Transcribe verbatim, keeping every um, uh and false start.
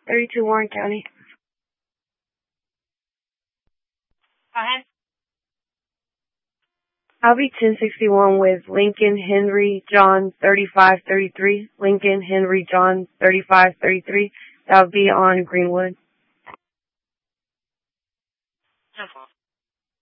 thirty-two Warren County. Go ahead. I'll be ten sixty-one with Lincoln Henry John thirty-five thirty-three. Lincoln Henry John thirty-five thirty-three. That would be on Greenwood. ten four.